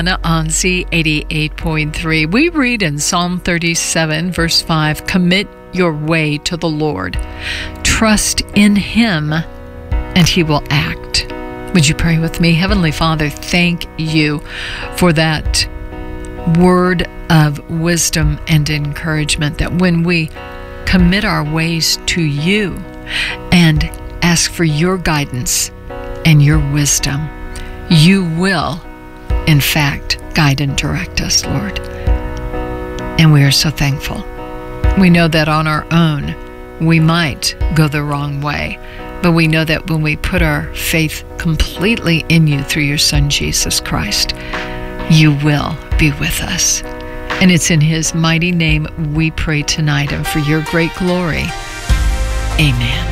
On Z88.3, we read in Psalm 37, verse 5, "Commit your way to the Lord. Trust in Him, and He will act." Would you pray with me? Heavenly Father, thank you for that word of wisdom and encouragement, that when we commit our ways to you and ask for your guidance and your wisdom, you will, in fact, guide and direct us, Lord. And we are so thankful. We know that on our own, we might go the wrong way, but we know that when we put our faith completely in you through your Son, Jesus Christ, you will be with us. And it's in His mighty name we pray tonight, and for your great glory. Amen.